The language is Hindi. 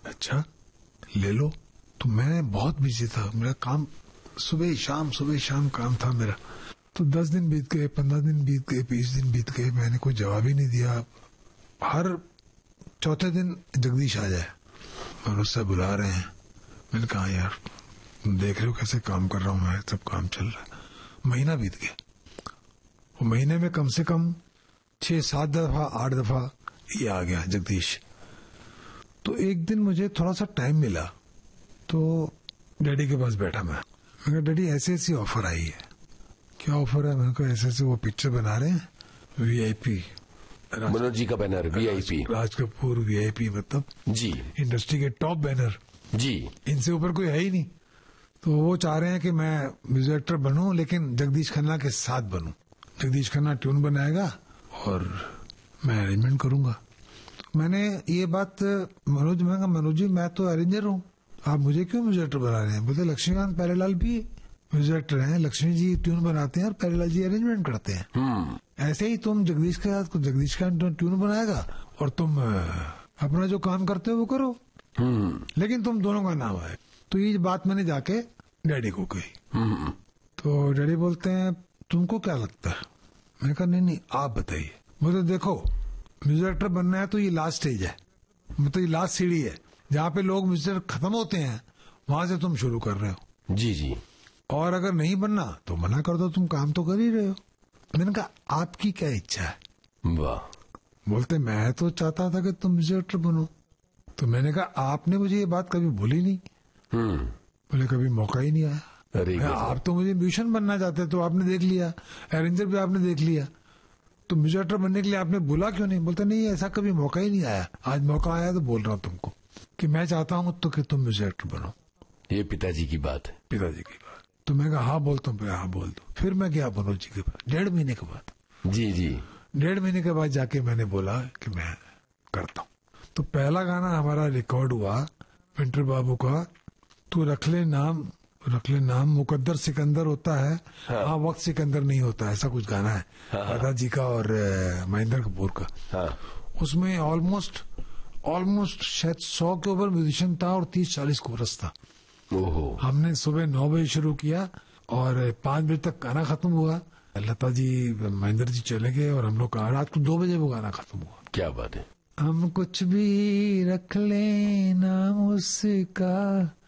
अच्छा ले लो। तो मैं बहुत बिजी था, मेरा काम सुबह शाम काम था मेरा। तो 10 दिन बीत गए, 15 दिन बीत गए, 20 दिन बीत गए, मैंने कोई जवाब ही नहीं दिया। हर चौथे दिन जगदीश आ जाए, मनोज साहब बुला रहे हैं। मैंने कहा यार तुम देख रहे हो कैसे काम कर रहा हूं मैं, सब काम चल रहा है। महीना बीत गया, वो महीने में कम से कम 6-7 दफा 8 दफा ये आ गया जगदीश। तो एक दिन मुझे थोड़ा सा टाइम मिला, तो डैडी के पास बैठा मैं कहा डैडी ऐसी ऑफर आई है। क्या ऑफर है? मैंने कहा ऐसे वो पिक्चर बना रहे हैं VIP, मनोज जी का banner VIP, Raj Kapoor VIP, मतलब जी इंडस्ट्री के टॉप बैनर जी, इनसे ऊपर कोई है ही नहीं। तो वो चाह रहे हैं कि मैं म्यूजिक डायरेक्टर बनूं, लेकिन जगदीश खन्ना के साथ बनूं। जगदीश खन्ना ट्यून बनाएगा और मैं अरेंजमेंट करूंगा। मैंने ये बात मनोज जी मैं तो अरेंजर हूँ, आप मुझे क्यों म्यूजिक डायरेक्टर बना रहे हैं? बोलते लक्ष्मीकांत प्यारेलाल भी म्यूजिक डायरेक्टर हैं, लक्ष्मी जी ट्यून बनाते हैं और प्यारेलाल जी अरेंजमेंट करते हैं। ऐसे ही तुम जगदीश का ट्यून बनाएगा और तुम अपना जो काम करते हो वो करो, लेकिन तुम दोनों का नाम है। तो ये बात मैंने जाके डैडी को कही। तो डैडी बोलते हैं तुमको क्या लगता है? मैंने कहा नहीं आप बताइए। बोलते देखो म्यूजिक डायरेक्टर बनना है तो ये लास्ट स्टेज है, मतलब ये लास्ट सीढ़ी है, जहाँ पे लोग म्यूजिक खत्म होते हैं वहां से तुम शुरू कर रहे हो। जी जी। और अगर नहीं बनना तो मना कर दो, तुम काम तो कर ही रहे हो। मैंने कहा आपकी क्या इच्छा है? वाह। बोलते मैं तो चाहता था कि तुम म्यूजिक डायरेक्टर बनो। तो मैंने कहा आपने मुझे ये बात कभी बोली नहीं। बोले कभी मौका ही नहीं आया। अरे आप तो मुझे म्यूजिशियन बनना चाहते तो आपने देख लिया, अरेंजर भी आपने देख लिया, तो म्यूजिक डायरेक्टर बनने के लिए आपने बोला क्यों नहीं? बोलता नहीं ऐसा कभी मौका ही नहीं आया, आज मौका आया तो बोल रहा हूँ तुमको कि मैं चाहता हूँ तो कि तुम म्यूजिक डायरेक्टर बनो। ये पिताजी की बात है। पिताजी की बात। तो मैं कहा हाँ बोलता हूँ, हाँ बोल दो। फिर मैं गया मनोज जी के पास 1.5 महीने के बाद। जी जी। 1.5 महीने के बाद जाके मैंने बोला कि मैं करता हूँ। तो पहला गाना हमारा रिकॉर्ड हुआ पिंटर बाबू का, तू रख ले नाम मुकद्दर सिकंदर होता है, हाँ वक्त सिकंदर नहीं होता, ऐसा कुछ गाना है दादाजी का और महेंद्र कपूर का। हाँ। उसमें ऑलमोस्ट शायद 100 के ऊपर म्यूजिशियन था और 30-40 कोरस था। ओहो। हमने सुबह 9 बजे शुरू किया और 5 बजे तक गाना खत्म हुआ। लता जी महेंद्र जी चले गए और हम लोग रात को 2 बजे वो गाना खत्म हुआ। क्या बात है। हम कुछ भी रख ले नाम उसका,